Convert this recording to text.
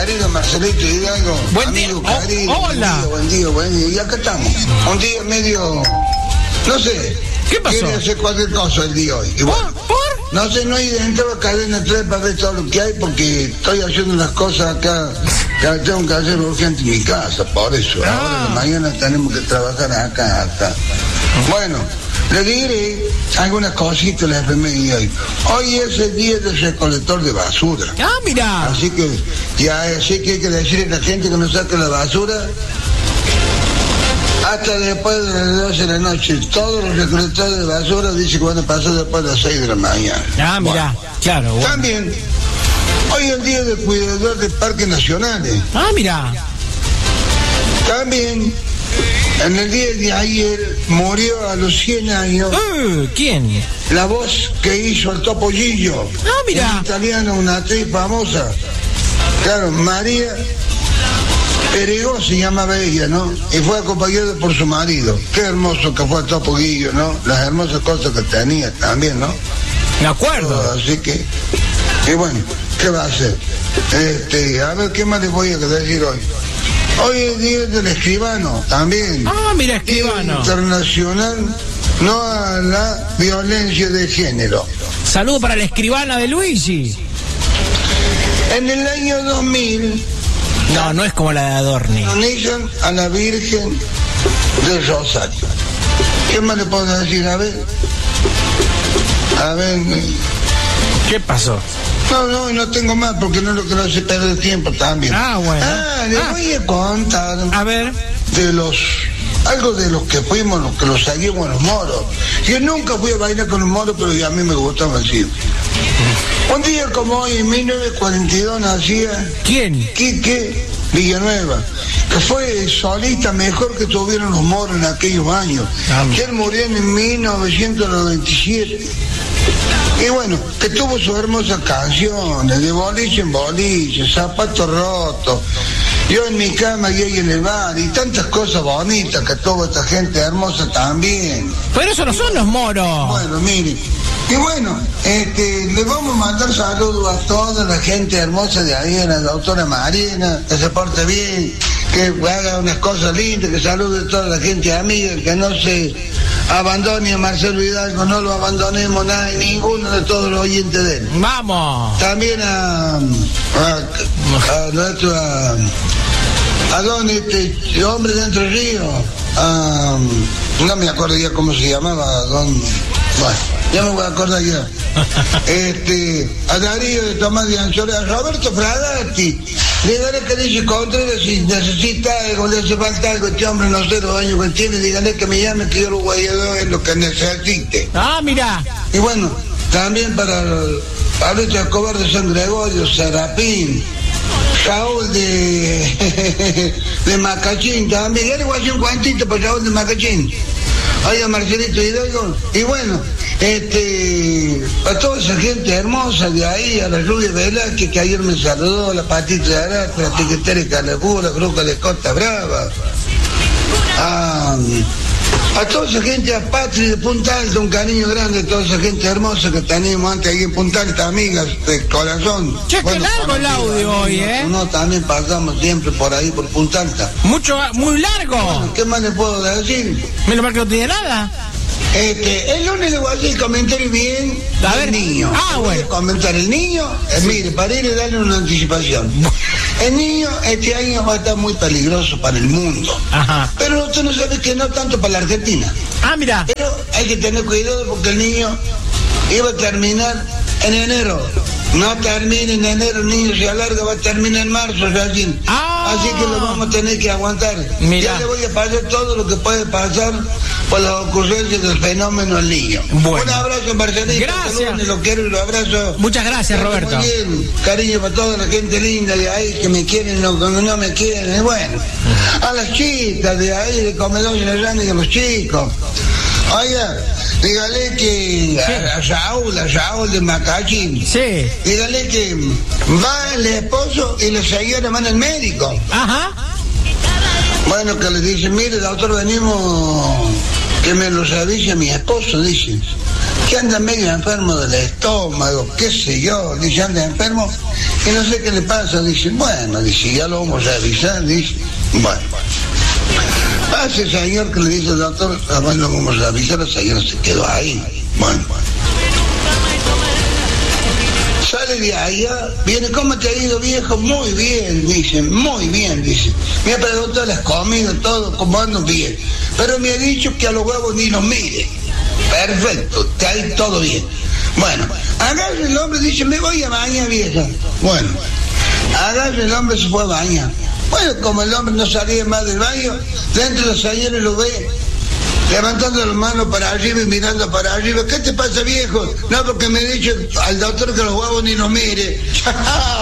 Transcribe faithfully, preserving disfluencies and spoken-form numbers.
querido Marcelito Hidalgo. Buen día. Amigo Oh, querido, hola. Buen día, buen día, buen día. Y acá estamos. Un día medio... No sé. ¿Qué pasó? Quiere hacer cualquier cosa el día hoy. Y bueno, ¿Por? ¿Por? no sé, no he entrado a Cadena tres para ver todo lo que hay porque estoy haciendo unas cosas acá que tengo que hacer urgente en mi casa, por eso. Ah. Ahora de mañana tenemos que trabajar acá, acá. Bueno, le diré algunas cositas las efemérides hoy. Hoy es el día del recolector de basura. Ah, mira. Así que, ya así que hay que decirle a la gente que no saque la basura hasta después de las doce de la noche. Todos los recolectores de basura dicen que van a pasar después de las seis de la mañana. Ah, mira. Bueno, Claro. Bueno. también, hoy es el día del cuidador de parques nacionales. Ah, mira. También, en el día de ayer, murió a los cien años Uh, ¿Quién? la voz que hizo el Topollillo. Ah, mira. En italiano, una actriz famosa. Claro, María Perego se llamaba ella, ¿no? Y fue acompañada por su marido. Qué hermoso que fue el Topollillo, ¿no? Las hermosas cosas que tenía también, ¿no? Me acuerdo. Así que, y bueno, ¿qué va a hacer? Este, a ver, ¿qué más les voy a decir hoy? Hoy es día del escribano, también. Ah, mira, Día escribano. internacional no a la violencia de género. Saludo para la escribana de Luigi. En el año dos mil No, no es como la de Adorni. canonizan a la Virgen del Rosario. ¿Qué más le puedo decir? A ver. A ver. ¿Qué pasó? No, no, no tengo más porque no lo quiero hacer perder tiempo también. Ah, bueno. Ah, les Ah. voy a contar A ver. de los... Algo de los que fuimos, los que los seguimos los moros. Yo nunca fui a bailar con los moros, pero a mí me gustaba así. Un día como hoy, en mil novecientos cuarenta y dos, nacía ¿Quién? Quique Villanueva, que fue el solista mejor que tuvieron los moros en aquellos años. Ah. Que él murió en mil novecientos noventa y siete. Y bueno, que tuvo sus hermosas canciones, de boliche en boliche, zapatos rotos, yo en mi cama y ella en el bar, y tantas cosas bonitas que tuvo esta gente hermosa también. Pero eso no son los moros. Bueno, miren, y bueno, este, le vamos a mandar saludos a toda la gente hermosa de ahí, a la doctora Marina, que se porte bien, que haga unas cosas lindas, que salude a toda la gente amiga, que no se abandone a Marcelo Hidalgo, no lo abandonemos nada, ninguno de todos los oyentes de él. Vamos. También a, a, a nuestro, a, a don este hombre de Entre Ríos, a, no me acuerdo ya cómo se llamaba, don, bueno, ya me voy a acordar ya. Este, a Darío de Tomás de Anzola, a Roberto Fradati, dígale que dice Contreras, si necesita algo, le hace falta algo, este hombre no sé los años que tiene, dígale que me llame, que yo lo voy a ayudar en lo que necesite. Ah, mira. Y bueno, también para Pablito Escobar de San Gregorio, Serapín, Raúl de, de Macachín también. Ya le voy a hacer un cuantito para Raúl de Macachín. Oiga, Marcelito Hidalgo. Y bueno, este, a toda esa gente hermosa de ahí, a la Rubia Velázquez, que ayer me saludó, a la Patita de Arata, a la Tiquetera de Calabú, la Bruca de Costa Brava. A, a toda esa gente, a Patri de Punta Alta, un cariño grande a toda esa gente hermosa que teníamos antes ahí en Punta Alta, amigas de corazón. Che, qué largo el audio hoy, ¿eh? No, también pasamos siempre por ahí, por Punta Alta. Mucho, muy largo. Bueno, ¿qué más le puedo decir? Menos mal que no tiene nada. Este, el lunes le voy a hacer el comentario bien A del ver. niño. Ah, Le voy bueno. a comentar el niño, eh, mire, para ir a darle una anticipación. El niño este año va a estar muy peligroso para el mundo. Ajá. Pero usted no sabe que no tanto para la Argentina. Ah, mira. Pero hay que tener cuidado porque el niño iba a terminar en enero. No termina en enero, el niño se alarga, va a terminar en marzo, recién. Ah. Así que lo vamos a tener que aguantar. Mirá. Ya le voy a pasar todo lo que puede pasar por las ocurrencias del fenómeno del niño. Bueno. Un abrazo, Marcelito. Gracias. Saludos, lo quiero y lo abrazo. Muchas gracias, Roberto. Muy bien. Cariño para toda la gente linda de ahí que me quieren y no, que no me quieren. Y bueno, a las chicas de ahí, de Comedor y la y a los chicos. Oiga, dígale que a, a Saúl, a Saúl de Macachín. Sí. Dígale que va el esposo y la señora van al médico. Ajá. Bueno, que le dice, mire, doctor, venimos que me lo avise mi esposo, dice, que anda medio enfermo del estómago, qué sé yo, dice, anda enfermo. y no sé qué le pasa. Dice, bueno, dice, ya lo vamos a revisar, dice, bueno. Pasa el señor que le dice al doctor, ah, bueno, lo vamos a revisar, el señor se quedó ahí. Bueno, bueno. Sale de allá, viene, ¿cómo te ha ido, viejo? Muy bien, dice, muy bien, dice. Me ha preguntado las comidas, todo, cómo ando bien. Pero me ha dicho que a los huevos ni los mire. Perfecto, está ahí todo bien. Bueno, agarra el hombre, dice, me voy a bañar, vieja. Bueno, agarra el hombre, se fue a bañar. Bueno, como el hombre no salía más del baño, dentro de los señores lo ve, levantando las manos para arriba y mirando para arriba. ¿Qué te pasa, viejo? No, porque me he dicho al doctor que los huevos ni los mire.